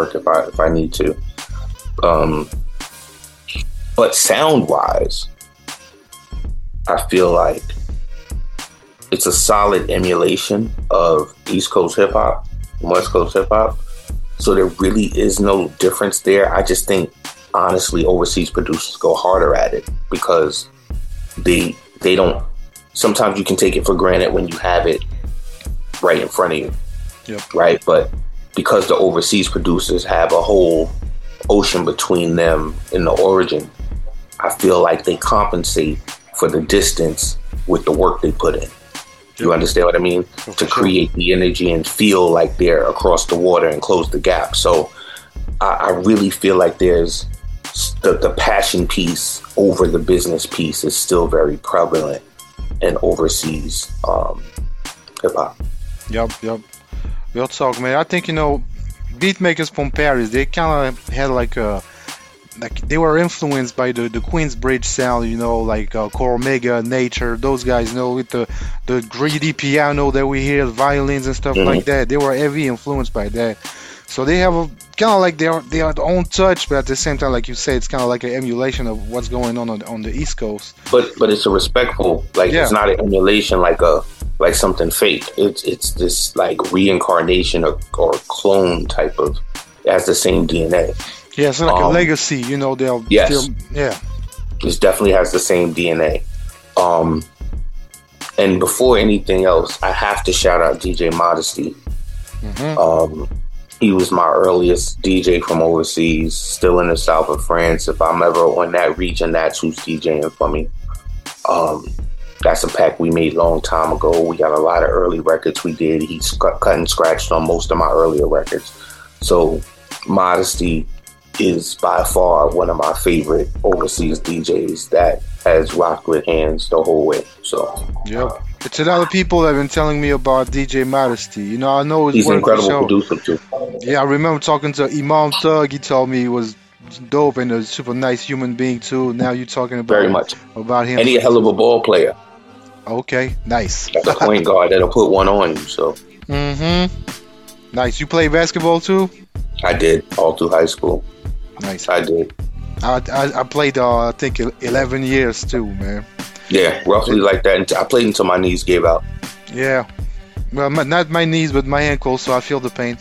work if I need to. But sound wise, I feel like it's a solid emulation of East Coast hip hop and West Coast hip hop. So there really is no difference there. I just think, honestly, overseas producers go harder at it because they don't. Sometimes you can take it for granted when you have it right in front of you. Yep. Right. But because the overseas producers have a whole ocean between them and the origin, I feel like they compensate for the distance with the work they put in. You understand what I mean? To create the energy and feel like they're across the water and close the gap. So I really feel like there's the passion piece over the business piece is still very prevalent in overseas hip hop. Yep. Real talk, man. I think, beat makers from Paris, they kind of had like they were influenced by the Queensbridge sound, like Cormega, Nature, those guys, with the greedy piano that we hear, violins and stuff like that. They were heavy influenced by that. So they have kind of like their own touch, but at the same time, like you say, it's kind of like an emulation of what's going on the East Coast. But it's a respectful, it's not an emulation like something fake. It's this like reincarnation or clone type of. It has the same DNA. Yeah, it's like a legacy, they'll... Yes. Yeah. This definitely has the same DNA. And before anything else, I have to shout out DJ Modesty. He was my earliest DJ from overseas, still in the south of France. If I'm ever on that region, that's who's DJing for me. That's a pack we made a long time ago. We got a lot of early records we did. He's cut and scratched on most of my earlier records. So Modesty is by far one of my favorite overseas DJs that has rocked with hands the whole way. So, yep. It's a lot of people that have been telling me about DJ Modesty. I know he's an incredible producer too. Yeah, I remember talking to Imam Thug. He told me he was dope and a super nice human being too. Now you're talking about very much about him. And he's a hell of a ball player. Okay, nice. That's a point guard that'll put one on you. So. Nice. You play basketball too? I did all through high school. Nice. I did. I played, I think, 11 years too, man. Yeah, roughly like that. I played until my knees gave out. Yeah. Well, not my knees, but my ankles, so I feel the pain.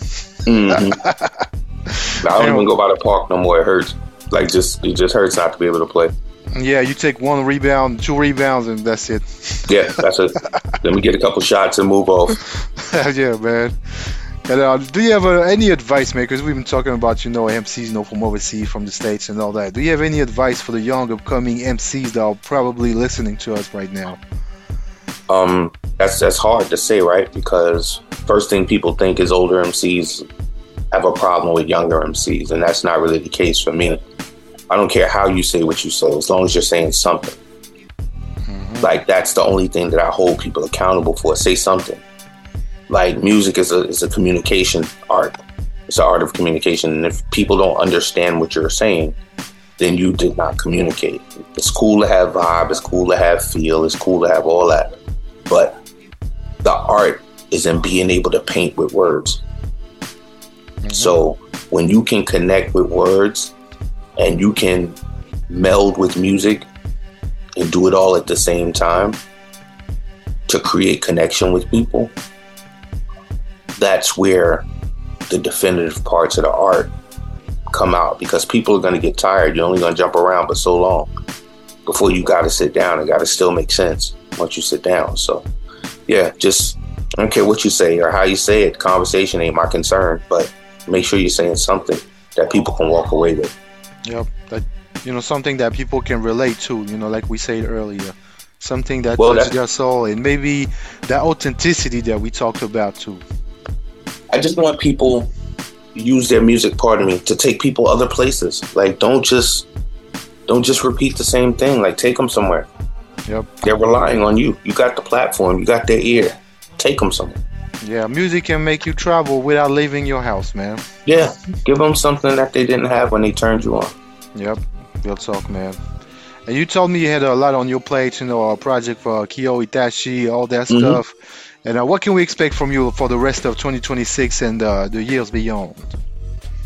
I don't even go by the park no more. It hurts. It just hurts not to be able to play. Yeah, you take 1 rebound, 2 rebounds, and that's it. Yeah, that's it. Let me get a couple shots and move off. Yeah, man. And, do you have any advice, man? Because we've been talking about, MCs, from overseas, from the States and all that. Do you have any advice for the young, upcoming MCs that are probably listening to us right now? That's hard to say, right? Because first thing people think is older MCs have a problem with younger MCs, and that's not really the case for me. I don't care how you say what you say, as long as you're saying something. Like, that's the only thing that I hold people accountable for. Say something. Like, music is a communication art. It's an art of communication. And if people don't understand what you're saying, then you did not communicate. It's cool to have vibe. It's cool to have feel. It's cool to have all that. But the art is in being able to paint with words. So when you can connect with words and you can meld with music and do it all at the same time to create connection with people, that's where the definitive parts of the art come out, because people are going to get tired. You're only going to jump around but so long before you got to sit down. It got to still make sense once you sit down. So yeah, just, I don't care what you say or how you say it. Conversation ain't my concern, but make sure you're saying something that people can walk away with. Yep. That, something that people can relate to, like we said earlier. Something that touches their soul, and maybe that authenticity that we talked about too. I just want people use their music, pardon me, to take people other places. Like, don't just repeat the same thing. Like, take them somewhere. Yep. They're relying on you. You got the platform. You got their ear. Take them somewhere. Yeah, music can make you travel without leaving your house, man. Yeah, give them something that they didn't have when they turned you on. Yep, real talk, man. And you told me you had a lot on your plate, a project for Kyo Itachi, all that stuff. And what can we expect from you for the rest of 2026 and the years beyond?